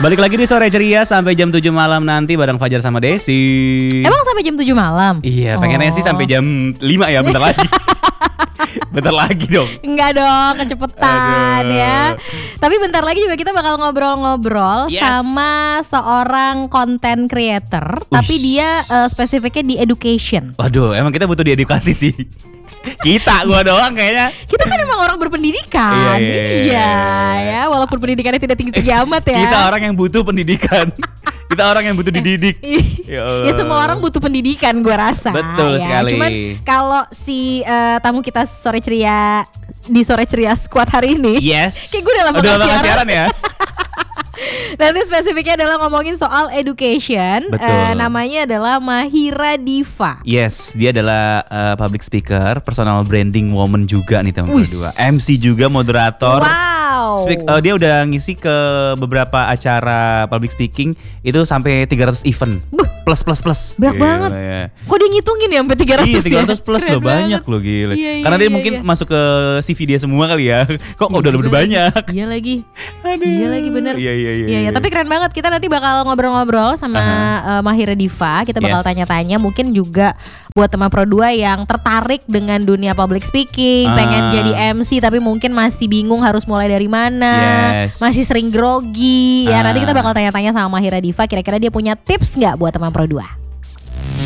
Balik lagi di Sore Ceria sampai jam 7 malam nanti bareng Fajar sama Desi. Emang sampai jam 7 malam? Iya, pengennya sih sampai jam 5 ya, bentar lagi. Bentar lagi dong. Enggak dong, kecepetan Aduh. ya. Tapi bentar lagi juga kita bakal ngobrol-ngobrol sama seorang content creator. Tapi dia spesifiknya di education. Waduh, emang kita butuh diedukasi sih. Gua doang kayaknya. Kita kan emang orang berpendidikan. Iya. Ya, walaupun pendidikannya tidak tinggi-tinggi amat ya. Kita orang yang butuh pendidikan. Kita orang yang butuh dididik. Ya semua orang butuh pendidikan gue rasa. Betul ya. sekali. Cuman kalau si tamu kita Sore Ceria di Sore Ceria Squad hari ini, Yes. kayak gue udah lama gak siaran ya. Nanti spesifiknya adalah ngomongin soal education. Betul. Namanya adalah Mahira Diva. Yes, dia adalah public speaker, personal branding woman juga nih teman-teman berdua. MC juga, moderator. Wow. Dia udah ngisi ke beberapa acara public speaking itu sampai 300 event. Plus. Banyak banget. Ya. Kok dia ngitungin ya sampai 300 Iya, 300 ya? plus Keren loh, banyak banget. loh gila. Iya, Karena dia iya, mungkin iya. masuk ke CV dia semua kali ya. Kok Iya udah juga lebih lagi. banyak. Iya lagi. Aduh. Iya lagi bener. Iya. Tapi keren banget. Kita nanti bakal ngobrol-ngobrol sama Mahira Diva. Kita bakal Yes. tanya-tanya. Mungkin juga buat teman Pro 2 yang tertarik dengan dunia public speaking, pengen jadi MC tapi mungkin masih bingung harus mulai dari mana, Yes. masih sering grogi. Ya nanti kita bakal tanya-tanya sama Mahira Diva. Kira-kira dia punya tips nggak buat teman Pro 2?